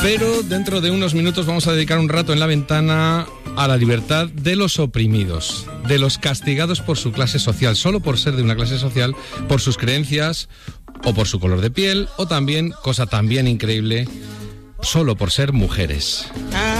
Pero dentro de unos minutos vamos a dedicar un rato en la ventana a la libertad de los oprimidos, de los castigados por su clase social, solo por ser de una clase social, por sus creencias o por su color de piel, o también, cosa también increíble, solo por ser mujeres.